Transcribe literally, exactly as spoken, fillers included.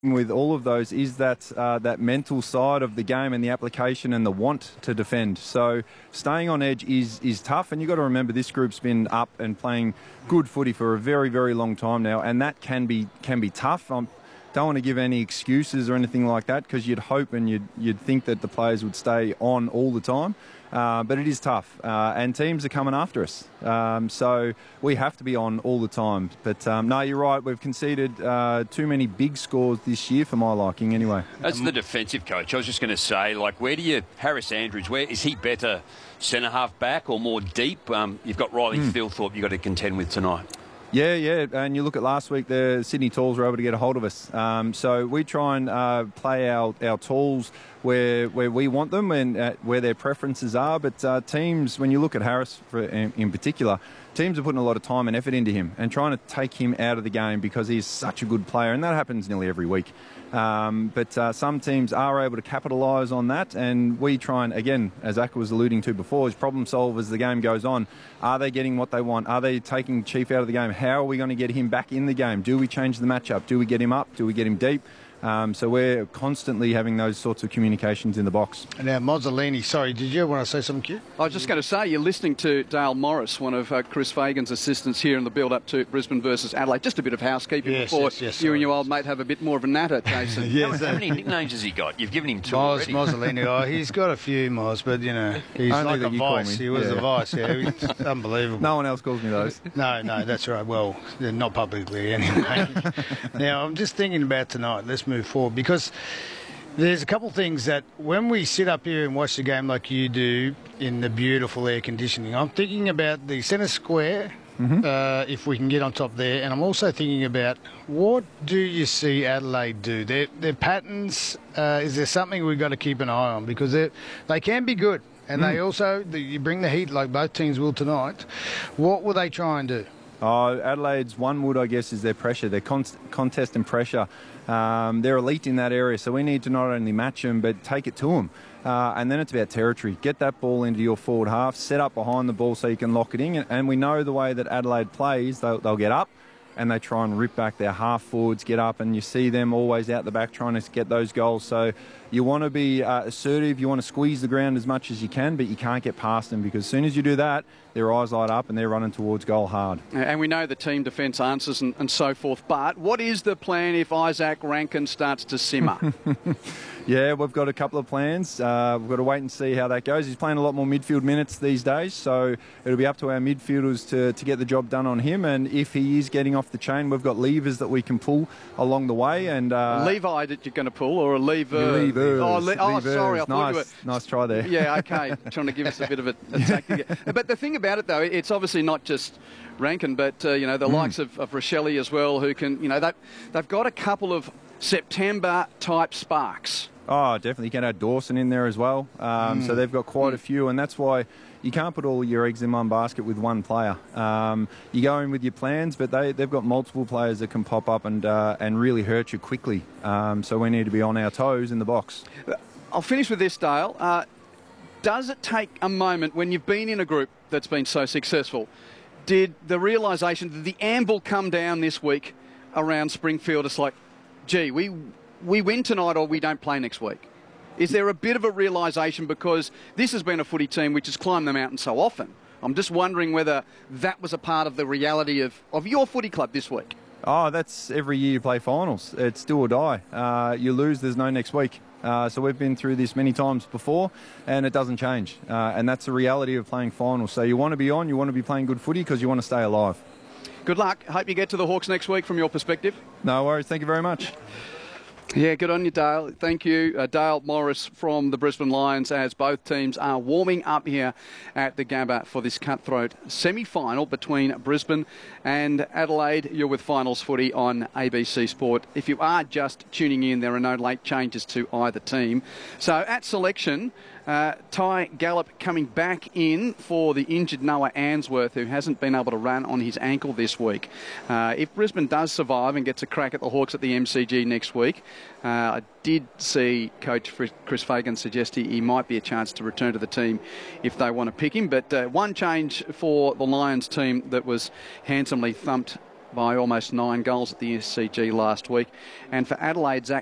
with all of those is that uh, that mental side of the game and the application and the want to defend. So staying on edge is is tough, and you've got to remember this group's been up and playing good footy for a very, very long time now, and that can be can be tough. I don't want to give any excuses or anything like that, because you'd hope and you'd, you'd think that the players would stay on all the time. Uh, but it is tough, uh, and teams are coming after us. Um, so we have to be on all the time. But um, no, you're right. We've conceded uh, too many big scores this year for my liking anyway. As the defensive coach, I was just going to say, like, where do you, Harris Andrews, where is he better centre-half back or more deep? Um, you've got Riley mm. Thilthorpe you've got to contend with tonight. Yeah, yeah, and you look at last week, the Sydney Talls were able to get a hold of us. Um, so we try and uh, play our, our Talls where where we want them and uh, where their preferences are. But uh, teams, when you look at Harris for, in, in particular, teams are putting a lot of time and effort into him and trying to take him out of the game because he's such a good player, and that happens nearly every week. Um, but uh, some teams are able to capitalise on that, and we try and, again, as Akka was alluding to before, is problem solve as the game goes on. Are they getting what they want? Are they taking Chief out of the game? How are we going to get him back in the game? Do we change the matchup? Do we get him up? Do we get him deep? Um, so we're constantly having those sorts of communications in the box. And now, Mozzolini, sorry, did you want to say something, Q? I was just going to say, you're listening to Dale Morris, one of uh, Chris Fagan's assistants here in the build-up to Brisbane versus Adelaide. Just a bit of housekeeping yes, before yes, yes, you sorry. and your old mate have a bit more of a natter, Jason. yes, how, how many nicknames has he got? You've given him two Moz, already. Mozzolini, oh, he's got a few, Moz, but, you know, he's Only like a vice. He was yeah. a vice, yeah. It's unbelievable. No one else calls me those. No, no, that's right. Well, not publicly anyway. Now, I'm just thinking about tonight. Let's move forward, because there's a couple of things that when we sit up here and watch the game like you do in the beautiful air conditioning, I'm thinking about the centre square, mm-hmm. uh, if we can get on top there, and I'm also thinking about what do you see Adelaide do? Their, their patterns, uh, is there something we've got to keep an eye on? Because they can be good, and mm. they also, the, you bring the heat like both teams will tonight. What will they try and do? Oh, Adelaide's one wood, I guess, is their pressure, their con contest and pressure. Um, they're elite in that area, so we need to not only match them, but take it to them. Uh, and then it's about territory. Get that ball into your forward half, set up behind the ball so you can lock it in. And we know the way that Adelaide plays, they'll, they'll get up and they try and rip back their half forwards, get up, and you see them always out the back trying to get those goals. So you want to be uh, assertive, you want to squeeze the ground as much as you can, but you can't get past them, because as soon as you do that, their eyes light up and they're running towards goal hard. And we know the team defence answers and, and so forth, but what is the plan if Isaac Rankin starts to simmer? Yeah, we've got a couple of plans. Uh, we've got to wait and see how that goes. He's playing a lot more midfield minutes these days, so it'll be up to our midfielders to, to get the job done on him. And if he is getting off the chain, we've got levers that we can pull along the way. And uh, Levi that you're going to pull, or a lever? Levers. Oh, le oh levers. sorry, I thought nice, you were... Nice try there. Yeah, okay, trying to give us a bit of a, a tactic. But the thing about it, though, it's obviously not just Rankin, but, uh, you know, the mm. likes of, of Rochelle as well, who can, you know, they, they've got a couple of September-type sparks. Oh, definitely. You can add Dawson in there as well. Um, mm. So they've got quite mm. a few, and that's why you can't put all your eggs in one basket with one player. Um, you go in with your plans, but they, they've got multiple players that can pop up and, uh, and really hurt you quickly. Um, so we need to be on our toes in the box. I'll finish with this, Dale. Uh, does it take a moment when you've been in a group that's been so successful? Did the realisation, did the anvil come down this week around Springfield? It's like, gee, we... we win tonight or we don't play next week. Is there a bit of a realisation, because this has been a footy team which has climbed the mountain so often? I'm just wondering whether that was a part of the reality of, of your footy club this week. Oh, that's every year you play finals. It's do or die. Uh, you lose, there's no next week. Uh, so we've been through this many times before, and it doesn't change. Uh, and that's the reality of playing finals. So you want to be on, you want to be playing good footy because you want to stay alive. Good luck. Hope you get to the Hawks next week from your perspective. No worries. Thank you very much. Yeah, good on you, Dale. Thank you. Uh, Dale Morris from the Brisbane Lions, as both teams are warming up here at the Gabba for this cutthroat semi-final between Brisbane and Adelaide. You're with Finals Footy on A B C Sport. If you are just tuning in, there are no late changes to either team. So at selection, uh, Ty Gallup coming back in for the injured Noah Answorth, who hasn't been able to run on his ankle this week. Uh, if Brisbane does survive and gets a crack at the Hawks at the M C G next week, uh, I did see Coach Chris Fagan suggest he, he might be a chance to return to the team if they want to pick him. But uh, one change for the Lions team that was handsomely thumped by almost nine goals at the S C G last week. And for Adelaide, Zach